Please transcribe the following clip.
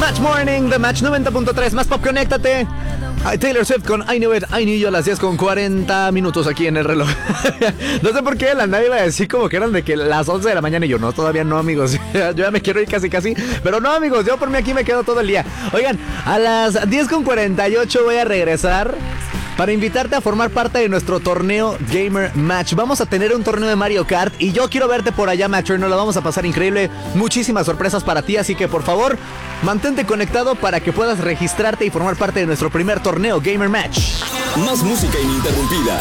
Match Morning, The Match 90.3, más pop, conéctate. Taylor Swift con I Knew It, I Knew You a las 10 con 40 minutos aquí en el reloj. No sé por qué la nadie iba a decir como que eran de que las 11 de la mañana y yo, no, todavía no, amigos. Yo ya me quiero ir casi, pero no, amigos, yo por mí aquí me quedo todo el día. Oigan, a las 10 con 48 voy a regresar para invitarte a formar parte de nuestro torneo Gamer Match. Vamos a tener un torneo de Mario Kart y yo quiero verte por allá, Matcher. Nos lo vamos a pasar increíble. Muchísimas sorpresas para ti, así que por favor, mantente conectado para que puedas registrarte y formar parte de nuestro primer torneo Gamer Match. Más música ininterrumpida.